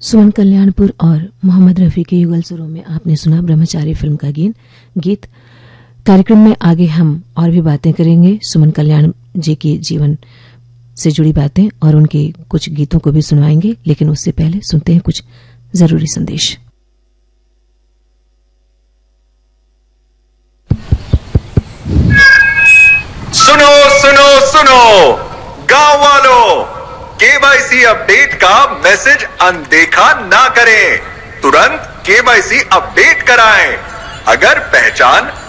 सुमन कल्याणपुर और मोहम्मद रफ़ी के युगल सुरों में आपने सुना ब्रह्मचारी फिल्म का गीत। कार्यक्रम में आगे हम और भी बातें करेंगे, सुमन कल्याण जी के जीवन से जुड़ी बातें और उनके कुछ गीतों को भी सुनवाएंगे, लेकिन उससे पहले सुनते हैं कुछ जरूरी संदेश। सुनो सुनो सुनो गांव वालों, केवाईसी अपडेट का मैसेज अनदेखा ना करें, तुरंत केवाईसी अपडेट कराएं। अगर पहचान